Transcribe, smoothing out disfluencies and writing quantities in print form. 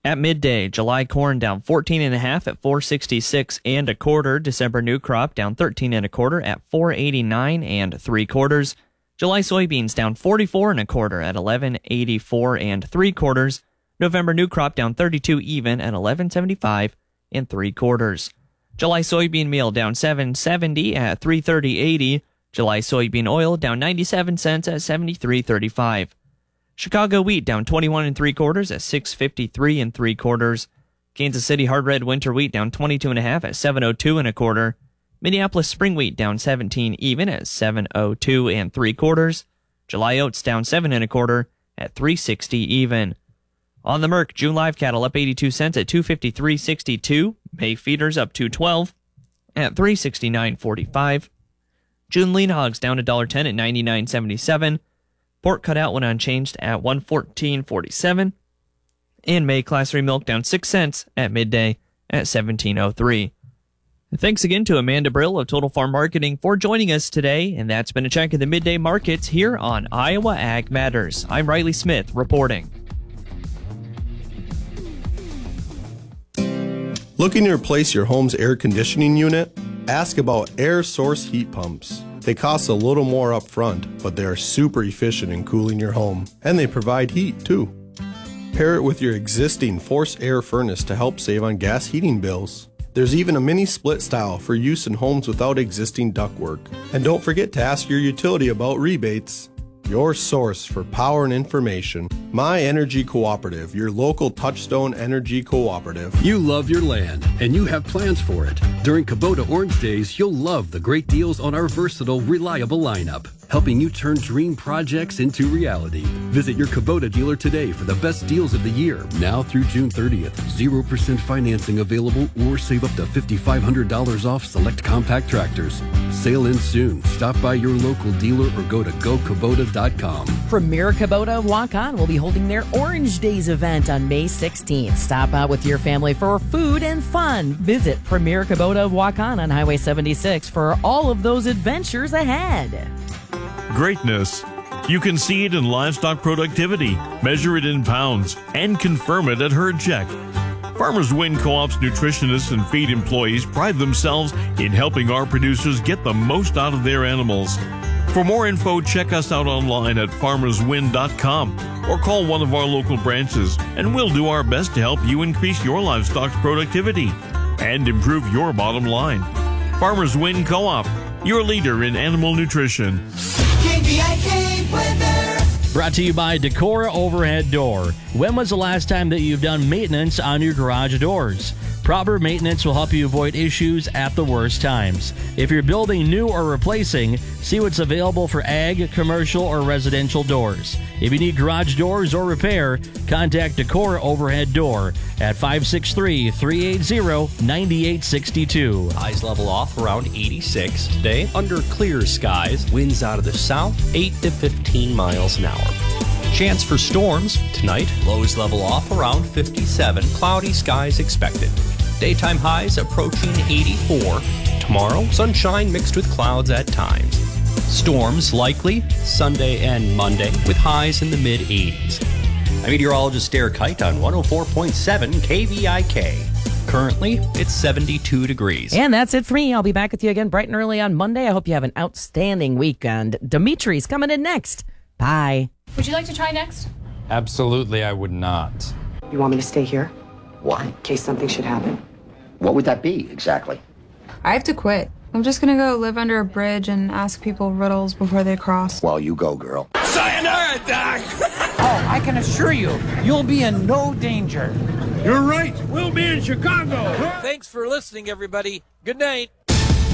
At midday, July corn down 14.5 at 466 and a quarter. December new crop down 13 and a quarter at 489 and 3/4. July soybeans down 44 and a quarter at 1184 and 3/4. November new crop down 32 even at 1175 and 3/4. July soybean meal down 770 at 330.80. July soybean oil down 97 cents at 73.35. Chicago wheat down 21 3/4 at 653 3/4. Kansas City hard red winter wheat down 22.5 at 702 1/4. Minneapolis spring wheat down 17 even at 702 3/4. July oats down 7 1/4 at 360 even. On the Merc, June live cattle up 82 cents at 253.62. May feeders up 212 at 369.45. June lean hogs down $1.10 at 99.77. Pork cutout went unchanged at 114.47. And May Class 3 milk down 6 cents at midday at 17.03. Thanks again to Amanda Brill of Total Farm Marketing for joining us today. And that's been a check of the midday markets here on Iowa Ag Matters. I'm Riley Smith reporting. Looking to replace your home's air conditioning unit? Ask about air source heat pumps. They cost a little more up front, but they are super efficient in cooling your home, and they provide heat too. Pair it with your existing forced air furnace to help save on gas heating bills. There's even a mini split style for use in homes without existing ductwork. And don't forget to ask your utility about rebates. Your source for power and information, My Energy Cooperative, your local Touchstone Energy Cooperative. You love your land, and you have plans for it. During Kubota Orange Days, you'll love the great deals on our versatile, reliable lineup, helping you turn dream projects into reality. Visit your Kubota dealer today for the best deals of the year, now through June 30th. 0% financing available, or save up to $5,500 off select compact tractors. Sale ends soon. Stop by your local dealer or go to GoKubota.com. Premier Kubota of Waukon will be holding their Orange Days event on May 16th. Stop out with your family for food and fun. Visit Premier Kubota of Waukon on Highway 76 for all of those adventures ahead. Greatness. You can see it in livestock productivity, measure it in pounds, and confirm it at Herd Check. Farmers Win Co-op's nutritionists and feed employees pride themselves in helping our producers get the most out of their animals. For more info, check us out online at farmerswin.com or call one of our local branches, and we'll do our best to help you increase your livestock's productivity and improve your bottom line. Farmers Win Co-op, your leader in animal nutrition. KVIK weather. Brought to you by Decora Overhead Door. When was the last time that you've done maintenance on your garage doors? Proper maintenance will help you avoid issues at the worst times. If you're building new or replacing, see what's available for ag, commercial, or residential doors. If you need garage doors or repair, contact Decora Overhead Door at 563-380-9862. Highs level off around 86 today. Under clear skies, winds out of the south, 8 to 15 miles an hour. Chance for storms tonight. Lows level off around 57. Cloudy skies expected. Daytime highs approaching 84. Tomorrow, sunshine mixed with clouds at times. Storms likely Sunday and Monday with highs in the mid-80s. I'm meteorologist Derek Height on 104.7 KVIK. Currently, it's 72 degrees. And that's it for me. I'll be back with you again bright and early on Monday. I hope you have an outstanding weekend. Dimitri's coming in next. Bye. Would you like to try next? Absolutely, I would not. You want me to stay here? Why? In case something should happen. What would that be, exactly? I have to quit. I'm just gonna go live under a bridge and ask people riddles before they cross. Well, you go, girl. Sayonara, Doc! Oh, I can assure you, you'll be in no danger. You're right. We'll be in Chicago. Thanks for listening, everybody. Good night.